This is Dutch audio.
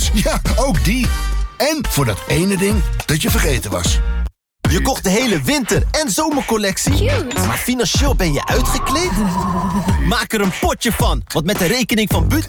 Ja, ook die. En voor dat ene ding dat je vergeten was. Je kocht de hele winter- en zomercollectie. Cute. Maar financieel ben je uitgekleed? Maak er een potje van, want met de rekening van Buut